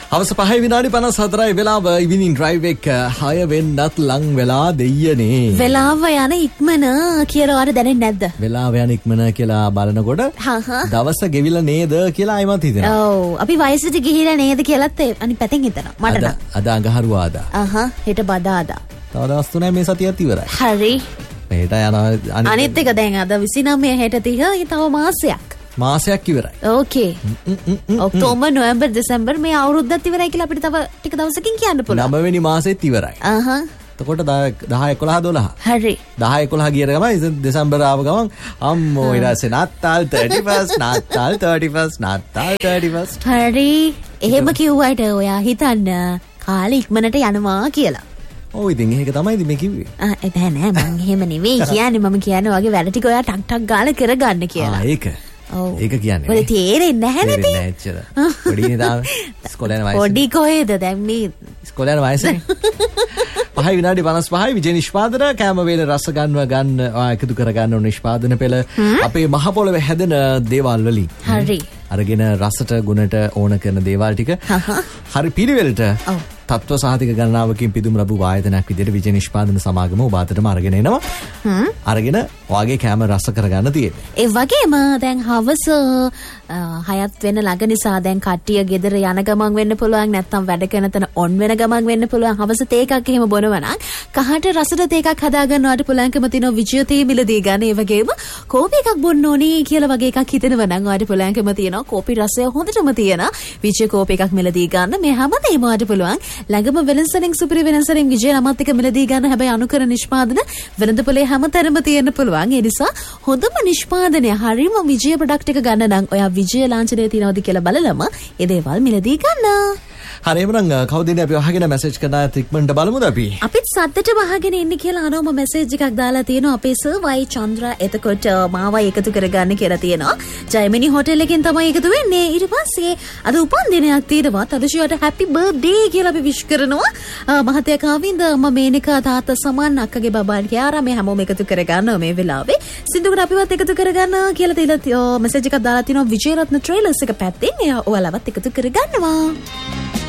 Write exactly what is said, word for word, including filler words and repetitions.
හවස පහයි විනාඩි පනස් හතරයි වෙලාව. ඉවිනින් ඩ්‍රයිව් එක හය වෙන්නත් ලං වෙලා දෙයියනේ. වෙලාව යන ඉක්මන කියලා ඔයාලට දැනෙන්නේ නැද්ද? වෙලාව යන ඉක්මන කියලා බලනකොට දවස ගෙවිලා නේද කියලා අයමත් හිතෙනවා. ඔව් අපි වයසට ගිහිලා නේද කියලාත් අනිත් පැත්තෙන් හිතනවා. මට නම්. අද අඟහරුවාදා. අහහ හෙට බදාදා. තව දවස් තුනයි මේ සතියත් ඉවරයි. හරි. මෙහෙට යනවා අනිත් එක දැන් අද විසිනවය හෙට තිහ තව මාසයක්. මාසයක් ඉවරයි. ඕකේ. ඔක්තෝබර් නොවැම්බර් දෙසැම්බර් මේ අවුරුද්දත් ඉවරයි කියලා අපිට තව ටික දවසකින් කියන්න පුළුවන්. නව වෙනි මාසෙත් ඉවරයි. අහහ. එතකොට දහ එකොළහ දොළහ. හරි. දහ එකොළහ ගියර ගමන් දෙසැම්බර් ආව ගමන් අම්මෝ ඊට පස්සේ නාතාල් thirty first නාතාල් thirty first නාතාල් thirty first. හරි. එහෙම කිව්වට ඔයා හිතන්න කාලේ ඉක්මනට යනවා කියලා. ඔව් ඉතින් ඒක තමයි මේ කිව්වේ. ආ ඒ නෑ නෑ මං එහෙම නෙවෙයි කියන්නේ මම කියන්නේ වගේ වැඩ ටික ඔයා ටක් ටක් ගාලා කරගන්න කියලා. ආ ඒක. ඔව්. ඒක කියන්නේ. ඔය තේරෙන්නේ නැහැ නේද? තේරෙන්නේ නැහැ ඇත්තට. පොඩි නේ තාම. ඉස්කෝලේ යන වයසේ. පොඩි කොහෙද දැන් මේ ඉස්කෝලේ යන වයසේ. පහයි විනාඩි පනස් පහයි විජේ නිෂ්පාදන කැම වේල රස ගන්නව ගන්න එකතු කර ගන්න ඕන නිෂ්පාදන පෙළ අපේ මහ පොළවේ හැදෙන දේවල් වලින්. හරි. අරගෙන රසට ගුණට ඕන කරන දේවල් ටික හරි පිළිවෙලට තත්ත්ව සහතික ගණනාවකින් පිදුම් ලැබු ආයතනයක් විදිහට විජේ නිෂ්පාදන සමාගම ඔබ අතටම අරගෙන එනවා. අරගෙන ඔයාගේ කැම රස කරගන්න තියෙන්නේ. ඒ වගේම දැන් හවස හයත් වෙන ළඟ නිසා දැන් කට්ටිය ගෙදර යන ගමන් වෙන්න පුළුවන් නැත්නම් වැඩ කරන තැන ඔන් වෙන ගමන් වෙන්න පුළුවන්. හවස තේ එකක් එහෙම බොනවා නම් කහට රසට තේ එකක් හදා ගන්නවට පුළුවන්කම තියෙනවා විජය තේ මිලදී ගන්න. ඒ වගේම කෝපි එකක් බොන්න ඕනේ කියලා වගේ එකක් හිතෙනවා නම් ඔයාලට පුළුවන්කම තියෙනවා කෝපි රසය හොඳටම තියෙන විජය කෝපි එකක් මිලදී ගන්න. මේ හැමදේම ඔයාලට පුළුවන් ළඟම වෙළඳසැලෙන් සුපිරි වෙළඳසැලෙන් විජය නමත් එක මිලදී ගන්න. හැබැයි අනුකර නිෂ්පාදන වෙළඳපොලේ හැමතැනම තියෙන්න පුළුවන්. ඒ නිසා හොඳම නිෂ්පාදනය හරියම විජය ප්‍රොඩක්ට් එක ගන්න නම් ඔයා විජය ලාංඡනය තියනවද කියලා බලලම ඒ දේවල් මිලදී ගන්න. හරි එමුනම් කවුද ඉන්නේ අපි අහගෙන මැසේජ් කරන ත්‍රික්මන්ට බලමුද අපි? අපිත් සද්දට වහගෙන ඉන්නේ කියලා අනෝම මැසේජ් එකක් දාලා තියෙනවා. අපේ සර් වයි චන්ද්‍රා එතකොට මාවයි එකතු කරගන්න කියලා තියෙනවා. ජයමිනි හොටෙල් එකෙන් තමයි එකතු වෙන්නේ. ඊට පස්සේ අද උපන්දිනයක් තියෙනවා. තදශියට හැපි බර්ත්ඩේ කියලා අපි විශ් කරනවා. මහත්තයා කාවින්ද අම්මා මේනිකා තාත්තා සමන් අක්කගේ බබාන් කියාරා මේ හැමෝම එකතු කරගන්නවා මේ වෙලාවේ. සින්දුකට අපිවත් එකතු කරගන්න කියලා තියලා මැසේජ් එකක් දාලා තියෙනවා. විජේරත්න ට්‍රේලර්ස් එක පැත්තෙන් එයා ඔයාලවත් එකතු කරගන්නවා.